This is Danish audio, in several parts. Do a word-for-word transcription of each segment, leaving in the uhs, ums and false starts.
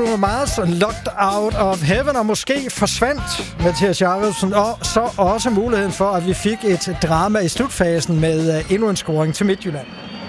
Bruno Mars, Locked Out of Heaven, og måske forsvandt Mathias Jacobsen, og så også muligheden for, at vi fik et drama i slutfasen med endnu en scoring til Midtjylland.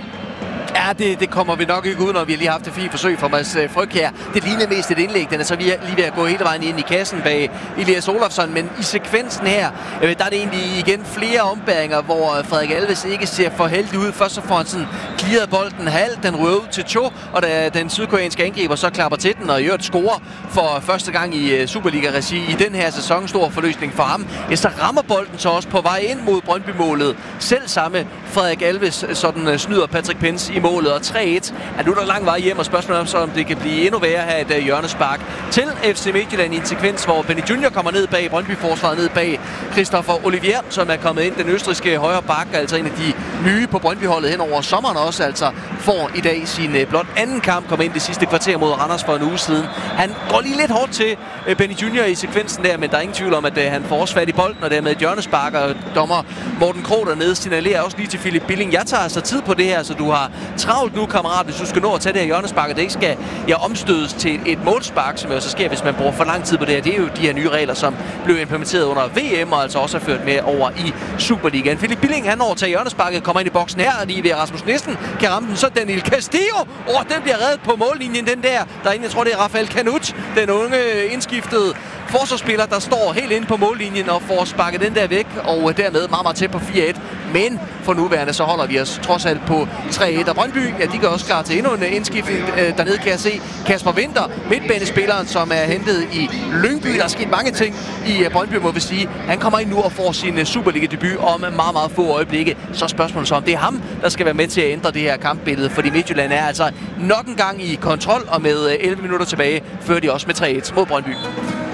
Ja, det, det kommer vi nok ikke ud, når vi har lige haft et fint forsøg fra Mads Fryg her. Det ligner mest et indlæg. Den er så lige ved at gå hele vejen ind i kassen bag Elias Olofsson. Men i sekvensen her, der er det egentlig igen flere ombæringer, hvor Frederik Alves ikke ser for heldig ud. Først så får han sådan clearet bolden halvt, den røver ud til Cho, og da den sydkoreanske angriber så klapper til den og i øvrigt scorer for første gang i Superliga-regi i den her sæson. Stor forløsning for ham. Ja, så rammer bolden så også på vej ind mod Brøndby-målet. Selv samme Frederik Alves sådan snyder Patrick Pence i målet, og tre et. Ja, nu er der lang vej hjem, og spørgsmålet om, så om det kan blive endnu værre her et uh, hjørnespark til F C Midtjylland i en sekvens, hvor Benny Junior kommer ned bag Brøndby-forsvaret, ned bag Christopher Olivier, som er kommet ind, den østrigske højre bak, altså en af de nye på Brøndby-holdet hen over sommeren også, altså får i dag sin uh, blot anden kamp, kommer ind det sidste kvarter mod Randers for en uge siden. Han går lige lidt hårdt til uh, Benny Junior i sekvensen der, men der er ingen tvivl om, at uh, han får også fat i bolden, og dermed et hjørnespark, og dommer Morten Krog dernede signalerer også lige til Philip Billing. Jeg tager altså tid på det her, så du har travlt nu, kammerat, hvis du skal nå at tage det her hjørnespark, og det ikke skal ja, omstødes til et målspark, som jo så sker, hvis man bruger for lang tid på det her. Det er jo de her nye regler, som blev implementeret under V M, og altså også er ført med over i Superligaen. Philip Billing, han overtager hjørnesparket, kommer ind i boksen her, og lige ved Rasmus Nielsen kan ramme den. Så Daniel Castillo, og den bliver reddet på mållinjen, den der. Derinde, jeg tror, det er Rafael Canut, den unge indskiftede forsvarsspiller, der står helt inde på mållinjen og får sparket den der væk, og dermed meget, meget tæt på fire et. Men for nuværende, så holder vi os trods alt på tre et. Og Brøndby, ja, de gør også klar til endnu en indskiftning. Dernede kan jeg se Kasper Winter, midtbanespilleren, som er hentet i Lyngby. Der er sket mange ting i Brøndby, må vi sige. Han kommer ind nu og får sin Superliga-debut om meget, meget få øjeblikke. Så spørgsmålet så, om det er ham, der skal være med til at ændre det her kampbillede, fordi Midtjylland er altså nok en gang i kontrol, og med elleve minutter tilbage fører de også med tre et mod Brøndby.